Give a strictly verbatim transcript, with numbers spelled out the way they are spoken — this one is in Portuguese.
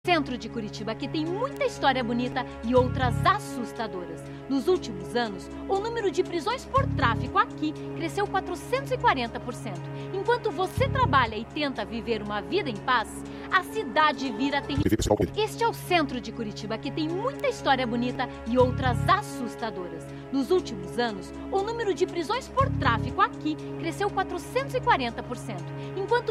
Centro de Curitiba, que tem muita história bonita e outras assustadoras. Nos últimos anos, o número de prisões por tráfico aqui cresceu quatrocentos e quarenta por cento. Enquanto você trabalha e tenta viver uma vida em paz, a cidade vira terrível. Este é o Centro de Curitiba, que tem muita história bonita e outras assustadoras. Nos últimos anos, o número de prisões por tráfico aqui cresceu quatrocentos e quarenta por cento. Enquanto